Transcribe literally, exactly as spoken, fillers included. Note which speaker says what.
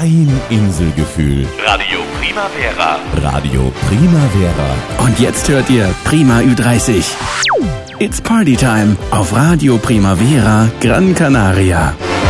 Speaker 1: Dein Inselgefühl.
Speaker 2: Radio Primavera.
Speaker 1: Radio Primavera.
Speaker 3: Und jetzt hört ihr Prima Ü dreißig. It's Party Time auf Radio Primavera Gran Canaria.